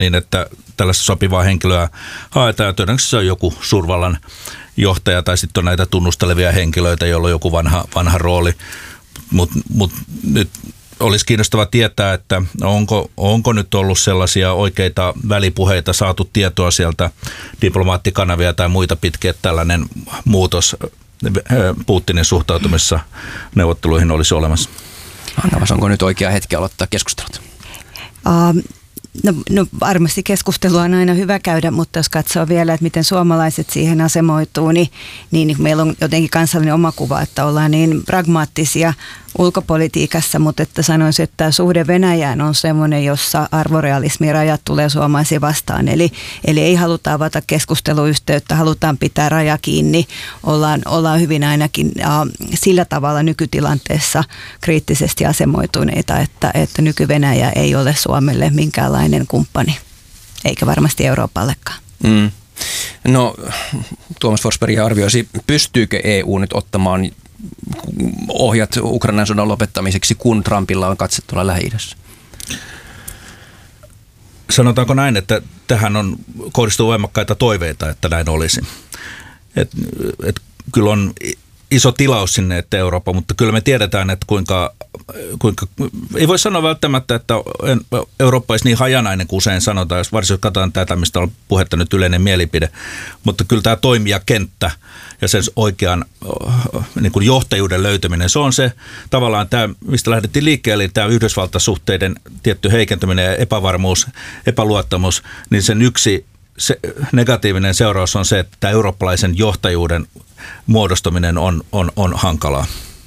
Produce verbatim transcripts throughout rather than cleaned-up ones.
niin että tällaista sopivaa henkilöä haetaan ja todennäköisesti se on joku suurvallan johtaja tai sitten on näitä tunnustelevia henkilöitä, joilla on joku vanha, vanha rooli, mutta mut nyt olisi kiinnostava tietää, että onko, onko nyt ollut sellaisia oikeita välipuheita, saatu tietoa sieltä diplomaattikanavia tai muita pitkin, että tällainen muutos Putinin suhtautumisessa neuvotteluihin olisi olemassa. Anna, onko nyt oikea hetki aloittaa keskustelut? Um. No, no varmasti keskustelua on aina hyvä käydä, mutta jos katsoo vielä, että miten suomalaiset siihen asemoituu, niin, niin meillä on jotenkin kansallinen omakuva, että ollaan niin pragmaattisia ulkopolitiikassa, mutta että sanoisin, että tämä suhde Venäjään on semmoinen, jossa arvorealismirajat tulee suomalaisia vastaan. Eli, eli ei haluta avata keskusteluyhteyttä, halutaan pitää raja kiinni, ollaan, ollaan hyvin ainakin äh, sillä tavalla nykytilanteessa kriittisesti asemoituneita, että, että nyky-Venäjä ei ole Suomelle minkäänlainen kumppani, eikä varmasti Euroopallekaan. Mm. No, Tuomas Forsberg arvioisi, pystyykö E U nyt ottamaan ohjat Ukrainan sodan lopettamiseksi, kun Trumpilla on katse tuolla Lähi-idässä? Sanotaanko näin, että tähän on kohdistuu voimakkaita toiveita, että näin olisi. Et, et kyllä on iso tilaus sinne, että Eurooppa, mutta kyllä me tiedetään, että kuinka, kuinka ei voi sanoa välttämättä, että Eurooppa olisi niin hajanainen kuin usein sanotaan, jos varsinkin katsotaan tätä, mistä on puhetta nyt yleinen mielipide, mutta kyllä tämä toimijakenttä ja sen oikean niin kuin johtajuuden löytäminen, se on se tavallaan tämä, mistä lähdettiin liikkeelle, eli tämä Yhdysvaltasuhteiden tietty heikentyminen ja epävarmuus, epäluottamus, niin sen yksi se negatiivinen seuraus on se, että tämä eurooppalaisen johtajuuden muodostuminen on, on, on hankalaa.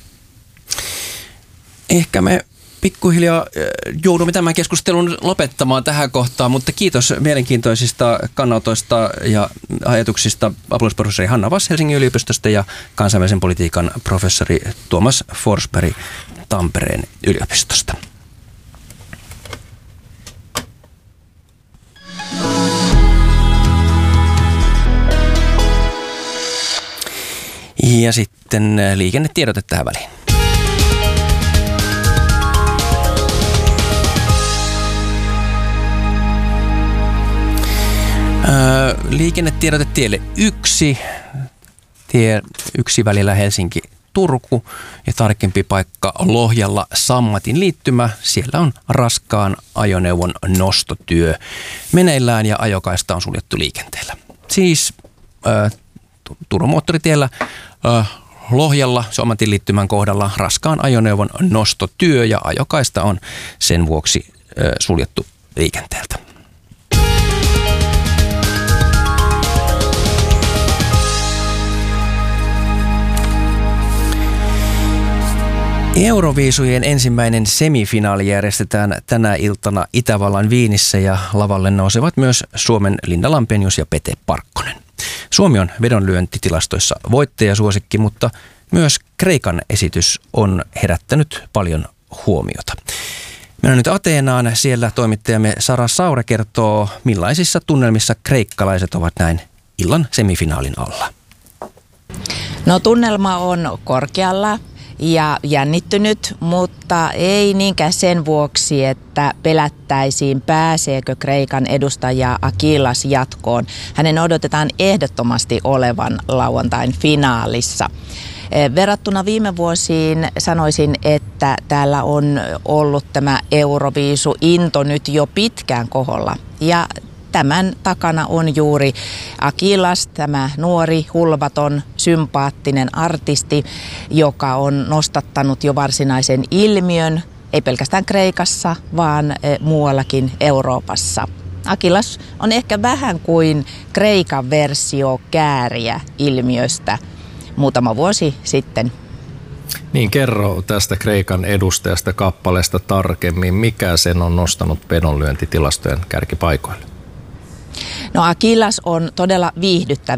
Ehkä me pikkuhiljaa joudumme tämän keskustelun lopettamaan tähän kohtaan, mutta kiitos mielenkiintoisista kannanotoista ja ajatuksista apulaisprofessori Hanna Vass Helsingin yliopistosta ja kansainvälisen politiikan professori Tuomas Forsberg Tampereen yliopistosta. Ja sitten liikennetiedote tähän väliin. Öö, liikennetiedote tielle yksi, tie yksi välillä Helsinki-Turku ja tarkempi paikka Lohjalla Sammatin liittymä. Siellä on raskaan ajoneuvon nostotyö meneillään ja ajokaista on suljettu liikenteellä. Siis öö, Turun moottoritiellä öö, Lohjalla Sammatin liittymän kohdalla raskaan ajoneuvon nostotyö ja ajokaista on sen vuoksi öö, suljettu liikenteeltä. Euroviisujen ensimmäinen semifinaali järjestetään tänä iltana Itävallan Viinissä ja lavalle nousevat myös Suomen Linda Lampenius ja Pete Parkkonen. Suomi on vedonlyöntitilastoissa voittajasuosikki, mutta myös Kreikan esitys on herättänyt paljon huomiota. Mennään nyt Ateenaan. Siellä toimittajamme Sara Saura kertoo, millaisissa tunnelmissa kreikkalaiset ovat näin illan semifinaalin alla. No tunnelma on korkealla ja jännittynyt, mutta ei niinkään sen vuoksi, että pelättäisiin pääseekö Kreikan edustaja Akilas jatkoon. Hänen odotetaan ehdottomasti olevan lauantain finaalissa. Verrattuna viime vuosiin sanoisin, että täällä on ollut tämä Euroviisu-into nyt jo pitkään koholla. Ja tämän takana on juuri Akilas, tämä nuori, hulvaton, sympaattinen artisti, joka on nostattanut jo varsinaisen ilmiön, ei pelkästään Kreikassa, vaan muuallakin Euroopassa. Akilas on ehkä vähän kuin Kreikan versio Kääriä ilmiöstä muutama vuosi sitten. Niin, kerro tästä Kreikan edustajasta kappaleesta tarkemmin. Mikä sen on nostanut vedonlyöntitilastojen kärkipaikoille? No Akilas on todella viihdyttävä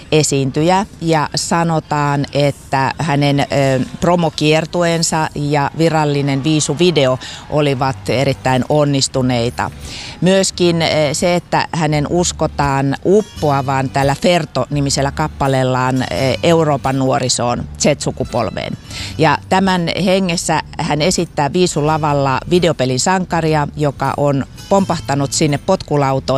esiintyjä ja sanotaan, että hänen ö, promokiertueensa ja virallinen viisuvideo olivat erittäin onnistuneita. Myöskin se, että hänen uskotaan uppoavan tällä Ferto-nimisellä kappaleellaan Euroopan nuorisoon, Z-sukupolveen. Ja tämän hengessä hän esittää viisulavalla videopelin sankaria, joka on pompahtanut sinne potkulautoon